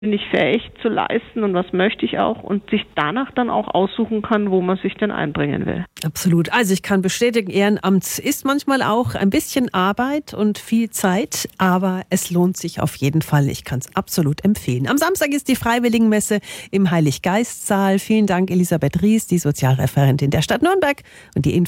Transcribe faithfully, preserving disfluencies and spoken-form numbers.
bin ich fähig zu leisten und was möchte ich auch und sich danach dann auch aussuchen kann, wo man sich denn einbringen will. Absolut. Also ich kann bestätigen, Ehrenamt ist manchmal auch ein bisschen Arbeit und viel Zeit, aber es lohnt sich auf jeden Fall. Ich kann es absolut empfehlen. Am Samstag ist die Freiwilligenmesse im Heiliggeistsaal. Vielen Dank, Elisabeth Ries, die Sozialreferentin der Stadt Nürnberg. Und die Info